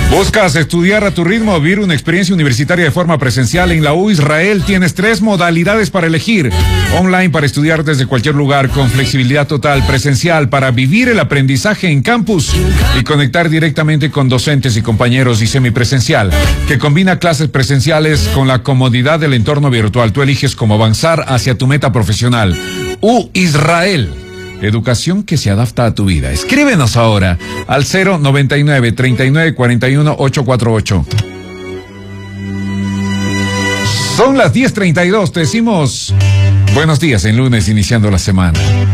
¿Buscas estudiar a tu ritmo o vivir una experiencia universitaria de forma presencial en la U Israel? Tienes 3 modalidades para elegir. Online para estudiar desde cualquier lugar con flexibilidad total, presencial para vivir el aprendizaje en campus y conectar directamente con docentes y compañeros, y semipresencial, que combina clases presenciales con la comodidad del entorno virtual. Tú eliges cómo avanzar hacia tu meta profesional. U Israel. Educación que se adapta a tu vida. Escríbenos ahora al 099 39 41 848. Son las 10:32. Te decimos buenos días en lunes, iniciando la semana.